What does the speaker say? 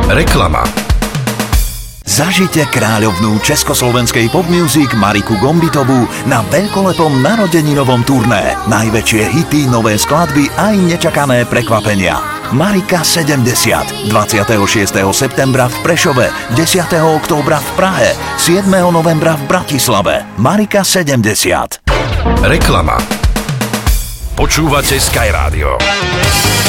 Reklama. Zažite kráľovnú československej popmusic Mariku Gombitovú na veľkolepom narodeninovom turné. Najväčšie hity, nové skladby aj nečakané prekvapenia. Marika 70. 26. septembra v Prešove, 10. októbra v Prahe, 7. novembra v Bratislave. Marika 70. Reklama. Počúvate Sky Radio.